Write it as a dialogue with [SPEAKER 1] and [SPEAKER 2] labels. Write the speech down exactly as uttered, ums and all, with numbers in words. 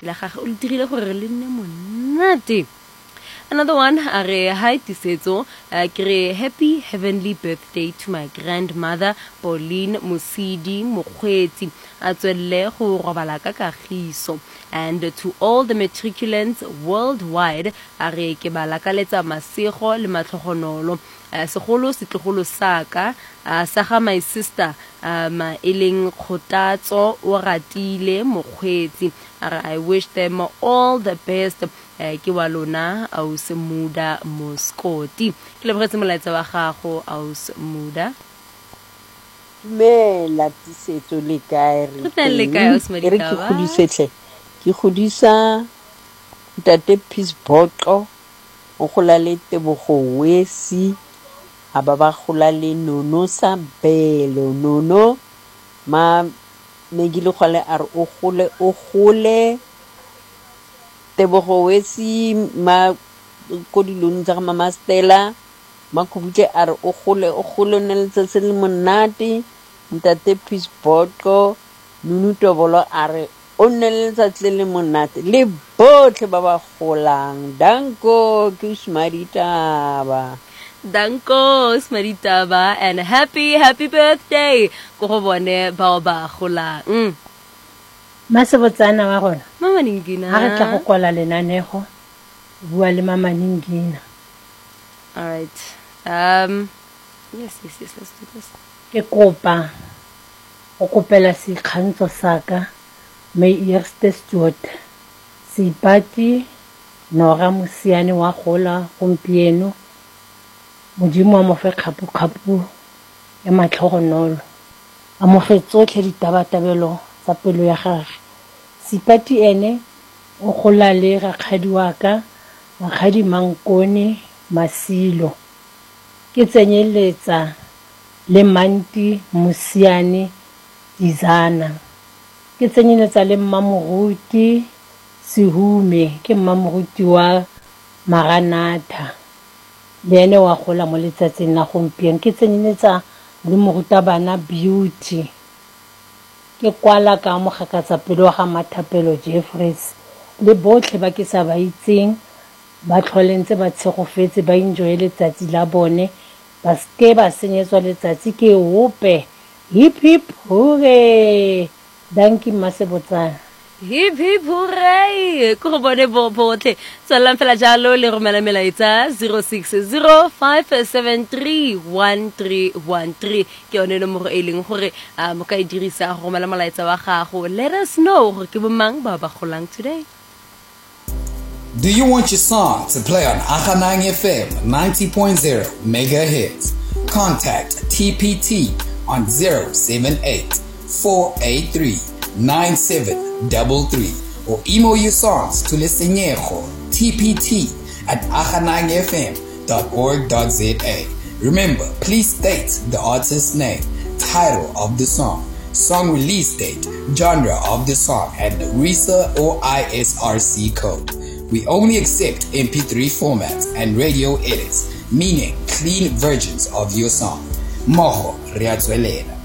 [SPEAKER 1] la gagwe o le dirile gore le nne monate. Another one, are hi Tisetso, uh, kere happy heavenly birthday to my grandmother Pauline Musidi Mokgwetsi a tswelle go robala ka kagiso, and to all the matriculants worldwide are ke ba lakaletsa masego le matlhogonolo uh, segolo setlogolo saka uh, saga my sister um eleng Khotatso o ratile Mokgwetsi. I wish them all the best. Ke wa lona Aus Muda Moskoti. Ke lebogetse molaetsa wa gago Aus Muda.
[SPEAKER 2] Me la Tisetso le kae re?
[SPEAKER 1] Re le kae Aus Madikaba?
[SPEAKER 2] Ke khudisetle. Ke khudisa Ntate Peace Boqo o gola le Tebogo Wesi aba ba gola le Nono Sabelo Nono ma megile gole a re o gole o gole Tebogo Wesi ma ko dilong tsa mama Stella ma khubutse a re o gole o gole ne le tsetse le monate. Ntate Peace Boqo Nunu Tobolo a re o ne le tsetse le monate le botlhe ba ba golang. Danko ke Smaritaba.
[SPEAKER 1] Danko Smaritaba, and happy happy birthday go go bone ba ba golang. Mm.
[SPEAKER 3] Masabotsana wa gona
[SPEAKER 1] Mama Ningina
[SPEAKER 3] ha re tla go kola lenanego bua le Mama Ningina.
[SPEAKER 1] All right. Um yes yes yes let's do this.
[SPEAKER 3] Ke kopa o kopela sekgantso saka may eerste Stewart Sipati Nora Musiane wa gola gompieno modimo a mo fe khapu khapu ya matlhogonolo a mo fe tsotlhe ditabatabelo tsa pelo ya gagwe. Sipati ene o gola le rakgadi wa ka rakgadi Mankone Masilo. Ke tsenyeletsa le Manti Musiane Dizana. Ke tsenyeletsa le Mmamoruti Sihume ke Mmamoruti wa Maranatha le ene wa gola mo letsatsing la gompieno. Ke tsenyeletsa le morutabana Beauty. Ke kwala ka mo gakatsa pelo ga Mathapelo Jeffreys le botlhe ba ke sa ba itseng ba tlholentse ba tshegofetse ba enjoy letsatsi la bone ba ske ba senyetswa letsatsi ke ope. Hip hip hooray. Danki Masebotsana.
[SPEAKER 1] Hip hip hooray go bone bo botlhe tswela fela jalo le romela melaetsa zero six zero five seven three one three one three ke yone nomoro e leng gore a mo ka e dirisa go romela melaetsa wa gago. Let us know gore ke bomang ba ba golang today.
[SPEAKER 4] Do you want your song to play on Akhanang F M ninety point zero megahertz? Contact T P T on zero seven eight four eight three nine seven double three or email your songs to Leseñejo T P T at akhanang f m dot org dot z a. Remember, please state the artist's name, title of the song, song release date, genre of the song, and the R I S A or I S R C code. We only accept M P three formats and radio edits, meaning clean versions of your song. Moho Riazuelena.